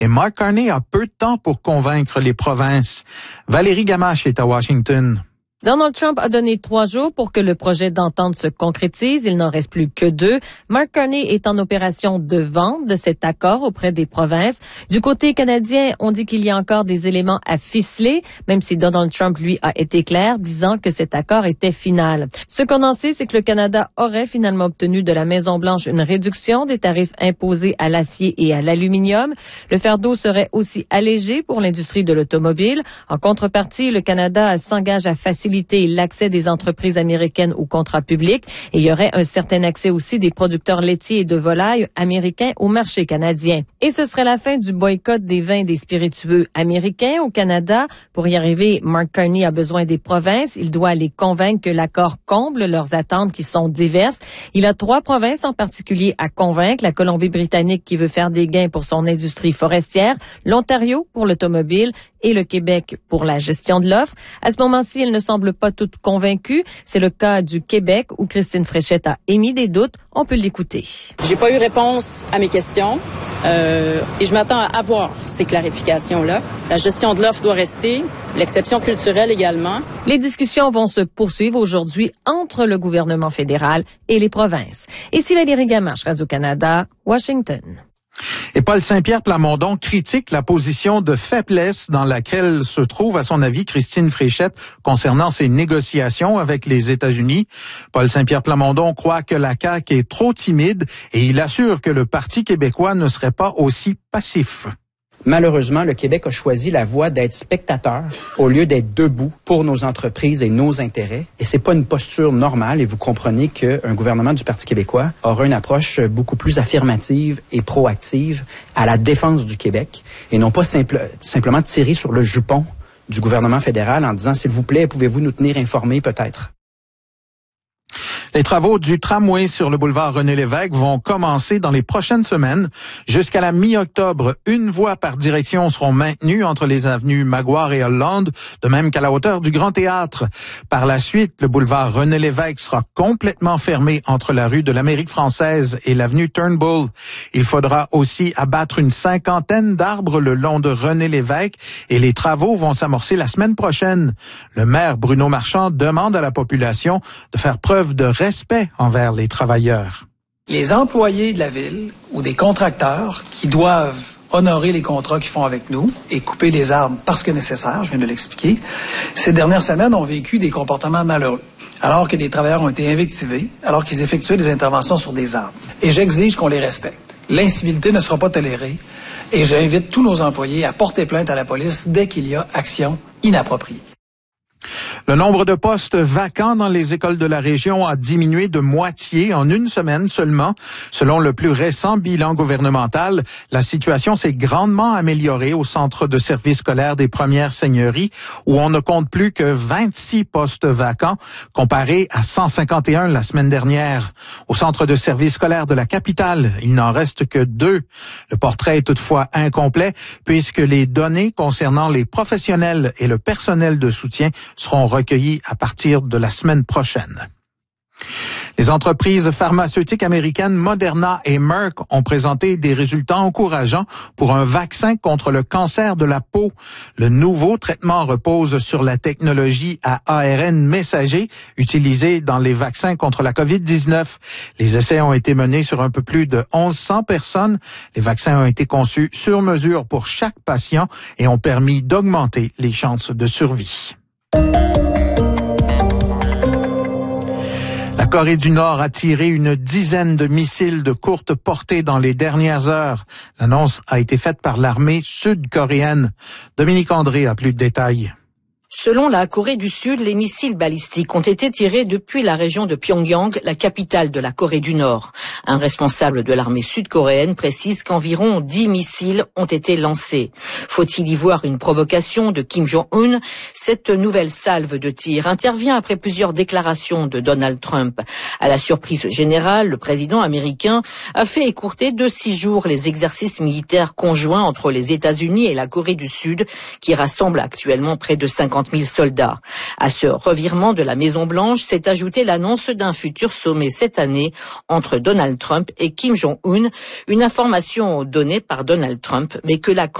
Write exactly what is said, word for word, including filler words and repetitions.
et Mark Carney a peu de temps pour convaincre les provinces. Valérie Gamache est à Washington. Donald Trump a donné trois jours pour que le projet d'entente se concrétise. Il n'en reste plus que deux. Mark Carney est en opération de vente de cet accord auprès des provinces. Du côté canadien, on dit qu'il y a encore des éléments à ficeler, même si Donald Trump, lui, a été clair, disant que cet accord était final. Ce qu'on en sait, c'est que le Canada aurait finalement obtenu de la Maison-Blanche une réduction des tarifs imposés à l'acier et à l'aluminium. Le fardeau serait aussi allégé pour l'industrie de l'automobile. En contrepartie, le Canada s'engage à faciliter l'accès des entreprises américaines aux contrats publics et il y aurait un certain accès aussi des producteurs laitiers et de volailles américains au marché canadien. Et ce serait la fin du boycott des vins et des spiritueux américains au Canada. Pour y arriver, Mark Carney a besoin des provinces. Il doit les convaincre que l'accord comble leurs attentes qui sont diverses. Il a trois provinces en particulier à convaincre. La Colombie-Britannique qui veut faire des gains pour son industrie forestière, l'Ontario pour l'automobile et le Québec pour la gestion de l'offre. À ce moment-ci, elles ne semblent pas toutes convaincues. C'est le cas du Québec où Christine Fréchette a émis des doutes. On peut l'écouter. J'ai pas eu réponse à mes questions euh, et je m'attends à avoir ces clarifications-là. La gestion de l'offre doit rester, l'exception culturelle également. Les discussions vont se poursuivre aujourd'hui entre le gouvernement fédéral et les provinces. Ici Valérie Gamache, Radio-Canada, Washington. Et Paul Saint-Pierre Plamondon critique la position de faiblesse dans laquelle se trouve, à son avis, Christine Fréchette concernant ses négociations avec les États-Unis. Paul Saint-Pierre Plamondon croit que la C A Q est trop timide et il assure que le Parti québécois ne serait pas aussi passif. Malheureusement, le Québec a choisi la voie d'être spectateur au lieu d'être debout pour nos entreprises et nos intérêts. Et c'est pas une posture normale et vous comprenez qu'un gouvernement du Parti québécois aura une approche beaucoup plus affirmative et proactive à la défense du Québec et non pas simple, simplement tirer sur le jupon du gouvernement fédéral en disant « S'il vous plaît, pouvez-vous nous tenir informés peut-être ». Les travaux du tramway sur le boulevard René-Lévesque vont commencer dans les prochaines semaines. Jusqu'à la mi-octobre, une voie par direction seront maintenues entre les avenues Maguire et Hollande, de même qu'à la hauteur du Grand Théâtre. Par la suite, le boulevard René-Lévesque sera complètement fermé entre la rue de l'Amérique française et l'avenue Turnbull. Il faudra aussi abattre une cinquantaine d'arbres le long de René-Lévesque et les travaux vont s'amorcer la semaine prochaine. Le maire Bruno Marchand demande à la population de faire preuve de respect envers les travailleurs. Les employés de la ville ou des contracteurs qui doivent honorer les contrats qu'ils font avec nous et couper les arbres parce que nécessaire, je viens de l'expliquer, ces dernières semaines ont vécu des comportements malheureux, alors que des travailleurs ont été invectivés, alors qu'ils effectuaient des interventions sur des arbres. Et j'exige qu'on les respecte. L'incivilité ne sera pas tolérée et j'invite tous nos employés à porter plainte à la police dès qu'il y a action inappropriée. Le nombre de postes vacants dans les écoles de la région a diminué de moitié en une semaine seulement. Selon le plus récent bilan gouvernemental, la situation s'est grandement améliorée au centre de service scolaire des Premières Seigneuries, où on ne compte plus que vingt-six postes vacants, comparé à cent cinquante et un la semaine dernière. Au centre de service scolaire de la capitale, il n'en reste que deux. Le portrait est toutefois incomplet, puisque les données concernant les professionnels et le personnel de soutien seront recueillis à partir de la semaine prochaine. Les entreprises pharmaceutiques américaines Moderna et Merck ont présenté des résultats encourageants pour un vaccin contre le cancer de la peau. Le nouveau traitement repose sur la technologie à A R N messager utilisée dans les vaccins contre la covid dix-neuf. Les essais ont été menés sur un peu plus de mille cent personnes. Les vaccins ont été conçus sur mesure pour chaque patient et ont permis d'augmenter les chances de survie. La Corée du Nord a tiré une dizaine de missiles de courte portée dans les dernières heures. L'annonce a été faite par l'armée sud-coréenne. Dominique André a plus de détails. Selon la Corée du Sud, les missiles balistiques ont été tirés depuis la région de Pyongyang, la capitale de la Corée du Nord. Un responsable de l'armée sud-coréenne précise qu'environ dix missiles ont été lancés. Faut-il y voir une provocation de Kim Jong-un? Cette nouvelle salve de tir intervient après plusieurs déclarations de Donald Trump. À la surprise générale, le président américain a fait écourter de six jours les exercices militaires conjoints entre les États-Unis et la Corée du Sud, qui rassemblent actuellement près de cinquante cinquante mille soldats. À ce revirement de la Maison-Blanche s'est ajoutée l'annonce d'un futur sommet cette année entre Donald Trump et Kim Jong-un, une information donnée par Donald Trump, mais que la